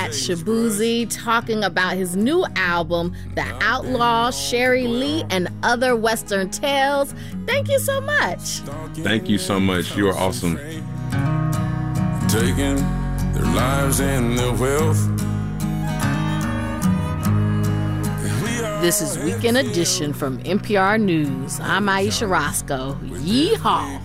at Shabuzi talking about his new album, The Outlaw, Sherry Lee, and Other Western Tales. Thank you so much. Thank you so much. You are awesome. Taking their lives and their wealth. This is Weekend Edition from NPR News. I'm Aisha Roscoe. Yeehaw!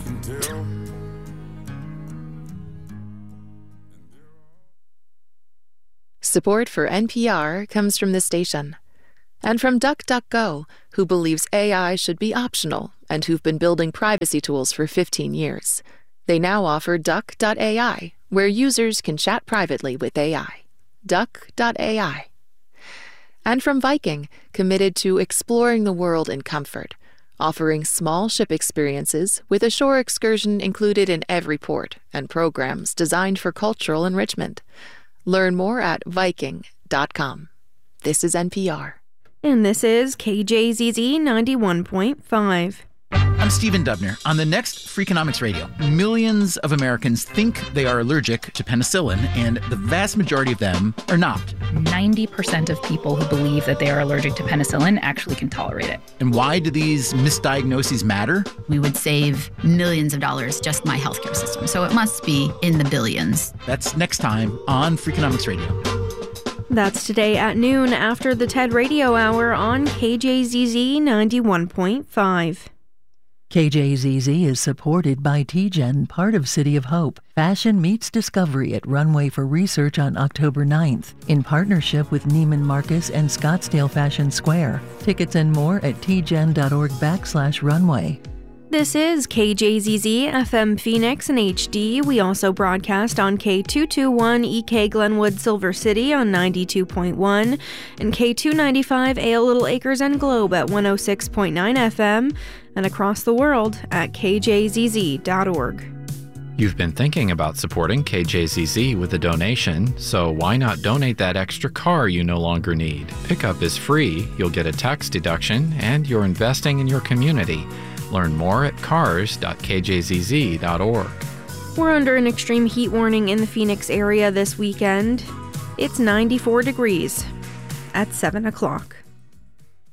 Support for NPR comes from this station. And from DuckDuckGo, who believes AI should be optional and who've been building privacy tools for 15 years. They now offer Duck.ai, where users can chat privately with AI. Duck.ai. And from Viking, committed to exploring the world in comfort, offering small ship experiences with a shore excursion included in every port and programs designed for cultural enrichment. Learn more at Viking.com. This is NPR. And this is KJZZ 91.5. I'm Stephen Dubner. On the next Freakonomics Radio, millions of Americans think they are allergic to penicillin, and the vast majority of them are not. 90% of people who believe that they are allergic to penicillin actually can tolerate it. And why do these misdiagnoses matter? We would save millions of dollars, just my healthcare system. So it must be in the billions. That's next time on Freakonomics Radio. That's today at noon after the TED Radio Hour on KJZZ 91.5. KJZZ is supported by TGen, part of City of Hope. Fashion meets discovery at Runway for Research on October 9th, in partnership with Neiman Marcus and Scottsdale Fashion Square. Tickets and more at tgen.org/runway. This is KJZZ FM Phoenix in HD. We also broadcast on K221 EK Glenwood Silver City on 92.1 and K295 Ale Little Acres and Globe at 106.9 FM and across the world at kjzz.org. You've been thinking about supporting KJZZ with a donation, so why not donate that extra car you no longer need? Pickup is free, you'll get a tax deduction, and you're investing in your community. Learn more at cars.kjzz.org. We're under an extreme heat warning in the Phoenix area this weekend. It's 94 degrees at 7 o'clock.